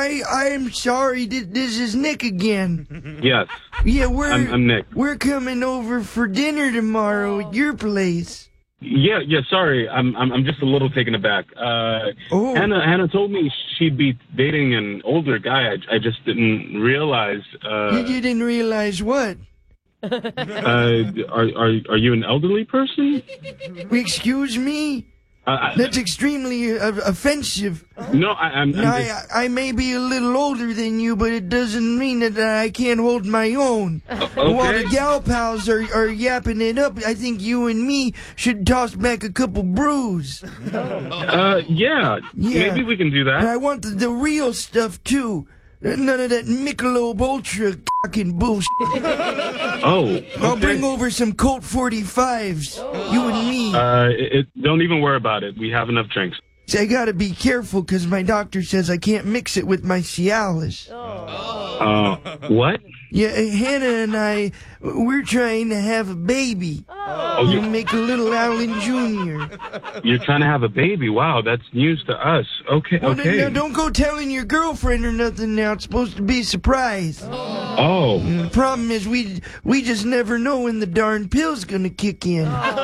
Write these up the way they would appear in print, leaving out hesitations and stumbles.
I'm sorry. This is Nick again. Yes. Yeah, I'm Nick. We're coming over for dinner tomorrow at your place. Yeah. Sorry, I'm just a little taken aback. Hannah told me she'd be dating an older guy. I just didn't realize. You didn't realize what? Are you an elderly person? Excuse me? That's extremely offensive. No, I'm just... I may be a little older than you, but it doesn't mean that I can't hold my own. Okay. While the gal pals are yapping it up, I think you and me should toss back a couple brews. Yeah. Maybe we can do that. And I want the real stuff, too. None of that Michelob Ultra fucking bullshit. Oh. Okay. I'll bring over some Colt 45s. You and me. Don't even worry about it. We have enough drinks. See, I gotta be careful because my doctor says I can't mix it with my Cialis. What? Yeah, Hannah and we're trying to have a baby. You make a little Alan Jr. You're trying to have a baby? Wow, that's news to us. Okay. Now, don't go telling your girlfriend or nothing now. It's supposed to be a surprise. Oh. The problem is we just never know when the darn pill's gonna kick in.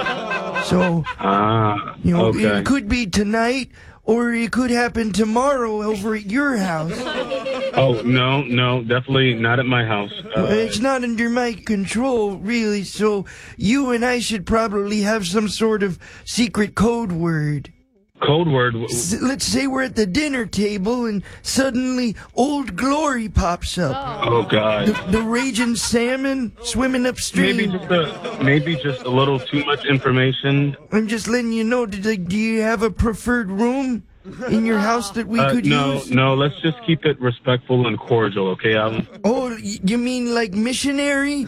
So, okay. It could be tonight, or it could happen tomorrow over at your house. Oh, no, definitely not at my house. It's not under my control, really, so you and I should probably have some sort of secret code word. Code word? Let's say we're at the dinner table and suddenly Old Glory pops up. Oh, God. The raging salmon swimming upstream. Maybe just a little too much information. I'm just letting you know, do you have a preferred room in your house that we could use? No, let's just keep it respectful and cordial, okay, Alan? Oh, you mean like missionary?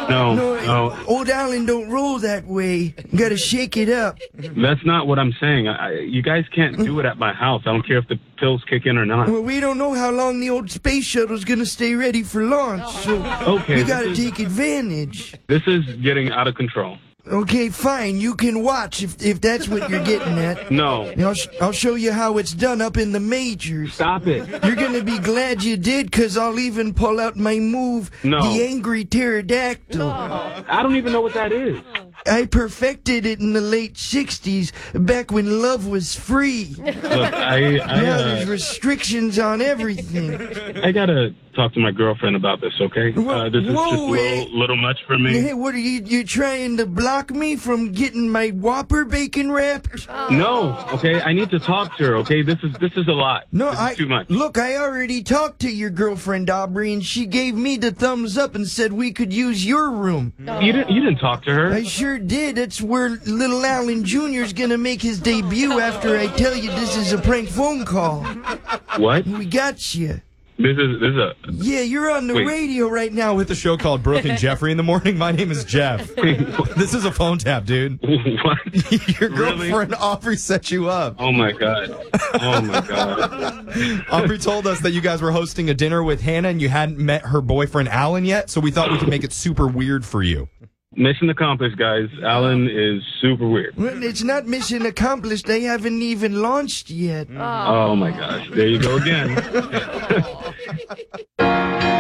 No. Old Alan don't roll that way. You gotta shake it up. That's not what I'm saying. You guys can't do it at my house. I don't care if the pills kick in or not. Well, we don't know how long the old space shuttle's gonna stay ready for launch, so we gotta take advantage. This is getting out of control. Okay, fine. You can watch if that's what you're getting at. No. I'll show you how it's done up in the majors. Stop it. You're going to be glad you did, because I'll even pull out my move, the Angry Pterodactyl. I don't even know what that is. I perfected it in the late 60s, back when love was free. Look, now there's restrictions on everything. I gotta talk to my girlfriend about this, okay? This is just a little much for me. Hey, what are you trying to block me from getting my Whopper bacon wrapped? No, okay? I need to talk to her, okay? This is a lot. No, this is too much. Look, I already talked to your girlfriend, Aubrey, and she gave me the thumbs up and said we could use your room. You didn't talk to her. I sure did. That's where little Alan Jr.'s gonna make his debut after I tell you this is a prank phone call. What? We got you. This is a... Yeah, you're on the radio right now with a show called Brooke and Jeffrey in the Morning. My name is Jeff. This is a phone tap, dude. What? Your girlfriend Aubrey set you up. Oh my god. Aubrey told us that you guys were hosting a dinner with Hannah and you hadn't met her boyfriend Alan yet, so we thought we could make it super weird for you. Mission accomplished, guys. Alan is super weird. Well, it's not mission accomplished. They haven't even launched yet. Oh my gosh. There you go again.